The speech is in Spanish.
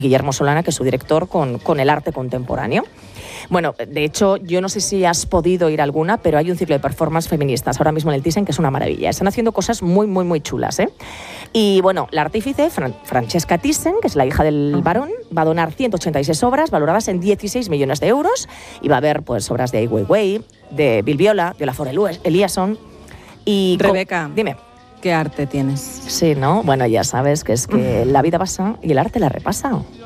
Guillermo Solana, que es su director, con el arte contemporáneo. Bueno, de hecho, yo no sé si has podido ir a alguna, pero hay un ciclo de performance feministas ahora mismo en el Thyssen que es una maravilla. Están haciendo cosas muy, muy, muy chulas, ¿eh? Y bueno, la artífice, Francesca Thyssen, que es la hija del varón, va a donar 186 obras valoradas en 16 millones de euros. Y va a haber pues obras de Ai Weiwei, de Bill Viola, de Olafur Eliasson. Y Rebeca, dime. ¿Qué arte tienes? Sí, ¿no? Bueno, ya sabes que es que la vida pasa y el arte la repasa.